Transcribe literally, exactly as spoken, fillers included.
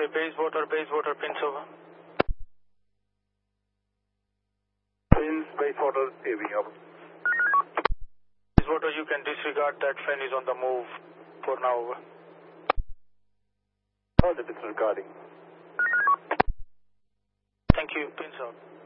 say base water, base water, pins over. Pins, base water, receiving over. Base water, you can disregard that fan is on the move for now over. Roger, disregarding. Thank you, pins out.